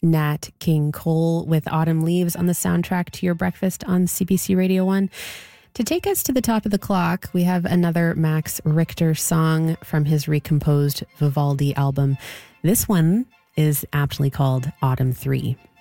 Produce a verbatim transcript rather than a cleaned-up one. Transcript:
Nat King Cole with Autumn Leaves on the soundtrack to your breakfast on C B C Radio one. To take us to the top of the clock, we have another Max Richter song from his recomposed Vivaldi album. This one is aptly called Autumn three.